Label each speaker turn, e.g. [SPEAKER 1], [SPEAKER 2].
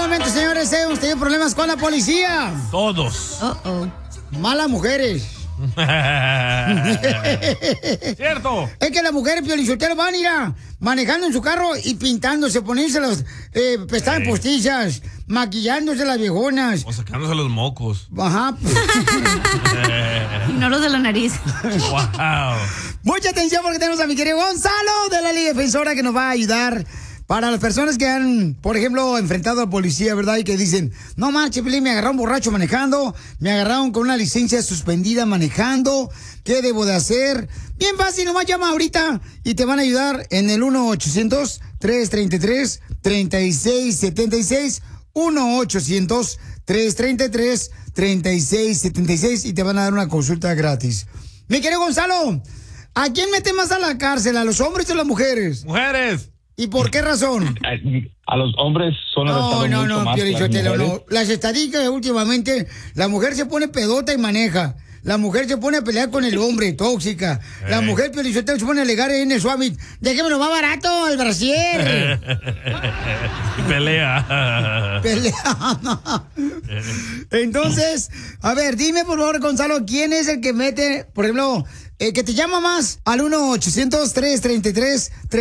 [SPEAKER 1] momento, señores, hemos tenido problemas con la policía.
[SPEAKER 2] Todos.
[SPEAKER 1] Malas mujeres.
[SPEAKER 2] Cierto.
[SPEAKER 1] Es que las mujeres, Piolichotelo, van a ir manejando en su carro y pintándose, poniéndose las pestañas postizas, maquillándose las viejonas.
[SPEAKER 2] O sacándose los mocos.
[SPEAKER 1] Ajá.
[SPEAKER 3] Y no los de la nariz.
[SPEAKER 2] Wow.
[SPEAKER 1] Mucha atención porque tenemos a mi querido Gonzalo de la Liga Defensora que nos va a ayudar. Para las personas que han, por ejemplo, enfrentado a la policía, ¿verdad? Y que dicen, no manches, Pelín, me agarraron borracho manejando, me agarraron con una licencia suspendida manejando, ¿qué debo de hacer? Bien fácil, nomás llama ahorita y te van a ayudar en el 1-800-333-3676, 1-800-333-3676 y te van a dar una consulta gratis. Mi querido Gonzalo, ¿a quién mete más a la cárcel, a los hombres o a las mujeres?
[SPEAKER 2] Mujeres.
[SPEAKER 1] ¿Y por qué razón?
[SPEAKER 4] A los hombres son arrestados mucho más que las mujeres.
[SPEAKER 1] No. Las estadísticas últimamente, la mujer se pone pedota y maneja. La mujer se pone a pelear con el hombre, tóxica. La mujer, Piolichotelo, se pone a alegar en el Summit. Déjemelo más barato, el brasier.
[SPEAKER 2] Y pelea.
[SPEAKER 1] Entonces, a ver, dime por favor, Gonzalo, ¿quién es el que mete, por ejemplo, que te llama más al 1-800-333-3676?